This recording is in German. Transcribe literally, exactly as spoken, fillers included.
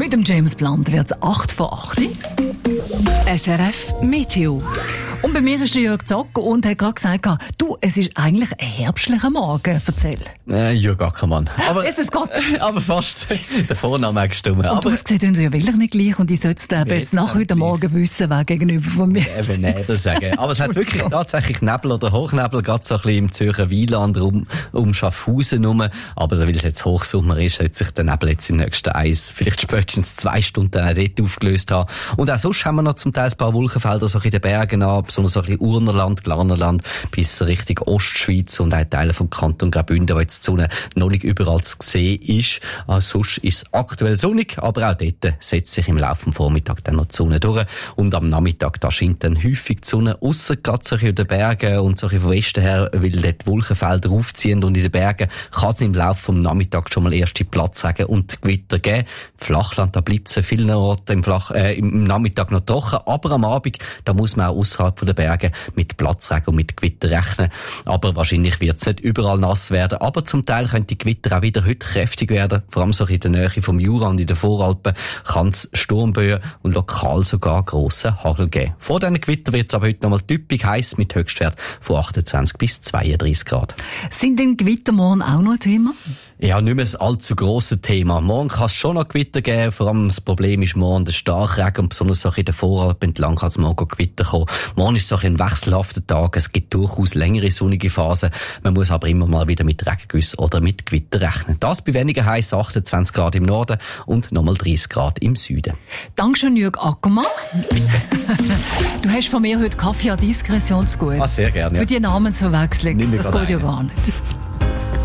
Mit dem James Blunt wird es acht vor acht. S R F Meteo. Und bei mir ist der Jörg Zocker und hat gerade gesagt, du, es ist eigentlich ein herbstlicher Morgen. Erzähl. Äh, Jörg Ackermann. Aber, ist es Gott? aber fast. Es ist ein Vorname gestimmt. Und aber du siehst ja wirklich nicht gleich und ich sollte es jetzt nach heute Morgen wissen, wer gegenüber von mir Eben nicht sagen. Aber es hat wirklich tatsächlich Nebel oder Hochnebel, gerade so ein bisschen im Zürcher Wieland rum, um Schaffhausen herum. Aber weil es jetzt Hochsommer ist, hat sich der Nebel jetzt in den nächsten eins, vielleicht spätestens zwei Stunden auch dort aufgelöst haben. Und auch sonst haben wir noch zum Teil ein paar Wolkenfelder so in den Bergen an, besonders so ein bisschen Urnerland, Glarnerland, bis Richtung Ostschweiz und auch Teile vom Kanton Graubünden, wo jetzt die Sonne noch nicht überall zu sehen ist. Auch sonst ist es aktuell sonnig, aber auch dort setzt sich im Laufe des Vormittags dann noch die Sonne durch. Und am Nachmittag, da scheint dann häufig die Sonne, ausser gerade so in den Bergen und so von Westen her, weil dort die Wolkenfelder aufziehen und in den Bergen kann es im Laufe des Nachmittags schon mal erste Platzregen und Gewitter geben. Flachland, da bleibt es an vielen Orten im, Flach, äh, im Nachmittag noch trocken, aber am Abend, da muss man auch ausserhalb der Berge mit Platzregen und mit Gewitter rechnen. Aber wahrscheinlich wird es nicht überall nass werden, aber zum Teil können die Gewitter auch wieder heute kräftig werden. Vor allem so in der Nähe vom Jura und in den Voralpen kann es Sturmböen und lokal sogar grossen Hagel geben. Vor diesen Gewitter wird es aber heute nochmal typisch heiß mit Höchstwert von achtundzwanzig bis zweiunddreißig Grad. Sind denn Gewitter morgen auch noch ein Thema? Ja, nicht mehr ein allzu grosses Thema. Morgen kann es schon noch Gewitter geben. Vor allem das Problem ist morgen der Starkregen und besonders auch in den Voralpen entlang kann es morgen Gewitter kommen. Morgen ist es ein wechselhafter Tag. Es gibt durchaus längere sonnige Phasen. Man muss aber immer mal wieder mit Regengüssen oder mit Gewitter rechnen. Das bei weniger heiß, achtundzwanzig Grad im Norden und nochmal dreißig Grad im Süden. Dankeschön, Jörg Ackermann. Du hast von mir heute Kaffee à Diskretion zu gut. Ah, sehr gerne. Ja. Für die Namensverwechslung. Das geht ja gar nicht.